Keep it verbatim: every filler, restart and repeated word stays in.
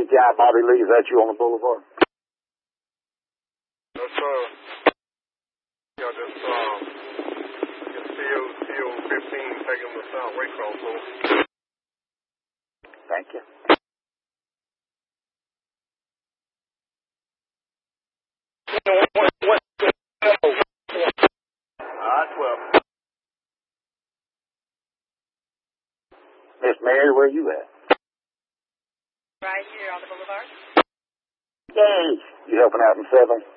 G T I Bobby Lee, is that you on the boulevard? Yes, sir. Yeah, just, um, just C O, C O fifteen, taking the South Waycross over. Thank you. Alright, twelve. Miss Mary, where you at? Right here on the boulevard. Yay! You helping out in seven?